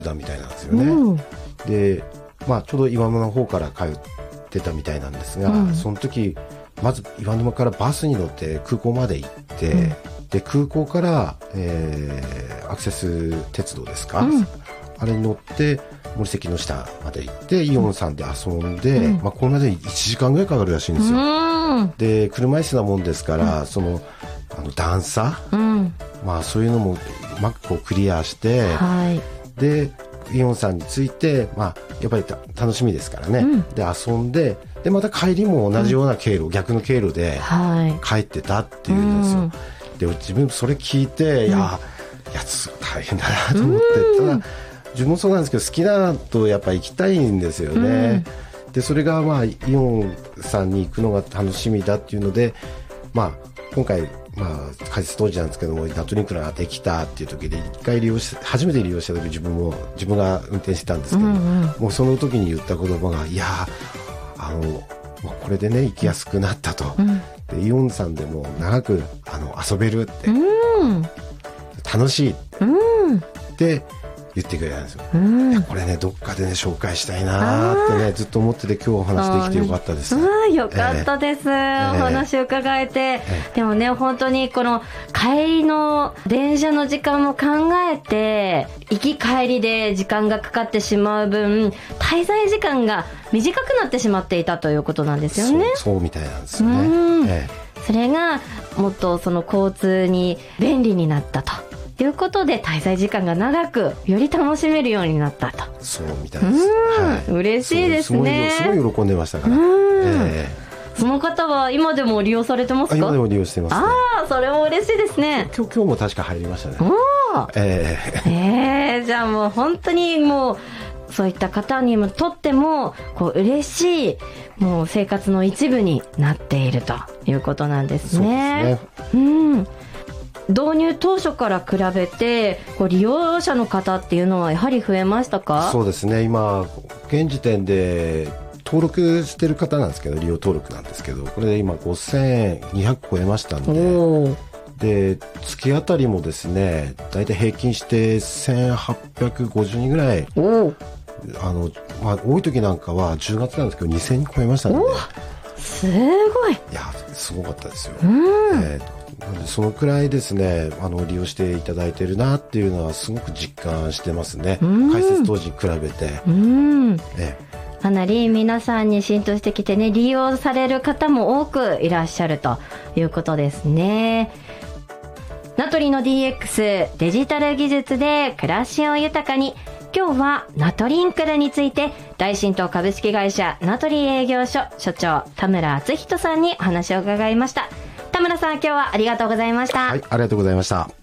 だみたいなんですよね。で、ちょうど岩沼の方から通ってたみたいなんですが、その時まず岩沼からバスに乗って空港まで行って、で空港から、アクセス鉄道ですか、あれに乗って森関の下まで行ってイオンさんで遊んで、これまで1時間ぐらいかかるらしいんですよ。で車椅子なもんですから、段差、そういうのもうまくこうクリアして、でイオンさんに着いて、やっぱり楽しみですからね、で遊んで、でまた帰りも同じような経路、逆の経路で帰ってたっていうんですよ。で自分それ聞いて、いやすごい大変だなと思って、ただ自分もそうなんですけど好きなとやっぱ行きたいんですよね。でそれがイオンさんに行くのが楽しみだっていうので、今回開設当時なんですけども、ナトリンクができたっていう時で初めて利用した時自分が運転してたんですけど、もうその時に言った言葉が、いやこれでね行きやすくなったと、でイオンさんでも長く遊べるって、楽しいって言ってくれたんですよ。いやこれねどっかでね紹介したいなってねずっと思ってて、今日お話できてよかったです。 よかったです、お話を伺えて。でもね本当にこの帰りの電車の時間も考えて、行き帰りで時間がかかってしまう分滞在時間が短くなってしまっていたということなんですよね。 そうみたいなんですよね。 それがもっとその交通に便利になったということで、滞在時間が長くより楽しめるようになったと。 そうみたいです。 嬉しいですね。 すごい喜んでましたから。 その方は今でも利用されてますか？ 今でも利用してますね。 それも嬉しいですね。 今日も確か入りましたね。じゃあもう本当にもうそういった方にもとっても嬉しいもう生活の一部になっているということなんですね。導入当初から比べて利用者の方っていうのはやはり増えましたか？そうですね、 今現時点で登録してる方なんですけど、利用登録なんですけど、これで今5200超えましたんで、月当たりもですねだいたい平均して1850人ぐらい、多い時なんかは10月なんですけど2000人超えましたので、 すごい。 いやすごかったですよ。なんでそのくらいですね利用していただいてるなっていうのはすごく実感してますね。開設当時に比べて。 かなり皆さんに浸透してきてね、利用される方も多くいらっしゃるということですね。ナトリの DX デジタル技術で暮らしを豊かに、今日はナトリンクルについて大新東株式会社ナトリ営業所所長田村敦人さんにお話を伺いました。田村さん、今日はありがとうございました。 はい、ありがとうございました。